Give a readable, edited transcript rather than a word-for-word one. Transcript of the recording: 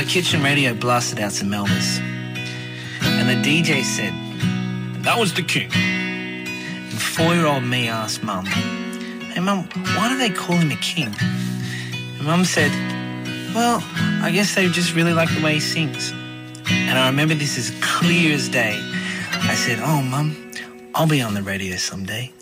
our kitchen radio blasted out some Elvis. And the DJ said, "That was the king." And 4-year-old me asked Mum, "Hey, Mum, why do they call him a king?" And Mum said, "Well, I guess they just really like the way he sings." And I remember this as clear as day. I said, "Oh, Mum, I'll be on the radio someday."